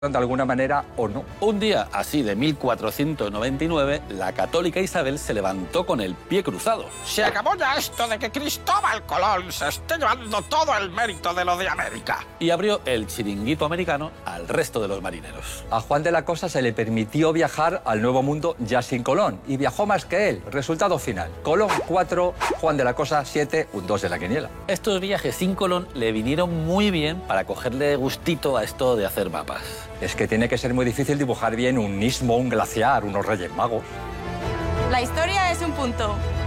de alguna manera o no. Un día así de 1499, la católica Isabel se levantó con el pie cruzado. Se acabó ya esto de que Cristóbal Colón se esté llevando todo el mérito de lo de América. Y abrió el chiringuito americano al resto de los marineros. A Juan de la Cosa se le permitió viajar al Nuevo Mundo ya sin Colón. Y viajó más que él. Resultado final. Colón 4, Juan de la Cosa 7, un 2 de la quiniela. Estos viajes sin Colón le vinieron muy bien para cogerle gustito a esto de hacer mapas. Es que tiene que ser muy difícil dibujar bien un istmo, un glaciar, unos reyes magos. La historia es un punto.